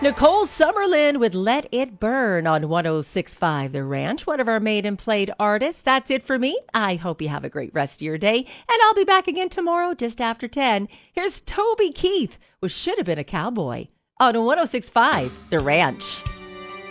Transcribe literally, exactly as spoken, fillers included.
Nicole Summerlin with Let It Burn on one oh six point five The Ranch, one of our made and played artists. That's it for me. I hope you have a great rest of your day, and I'll be back again tomorrow just after ten. Here's Toby Keith with Should Have Been a Cowboy on one oh six point five The Ranch.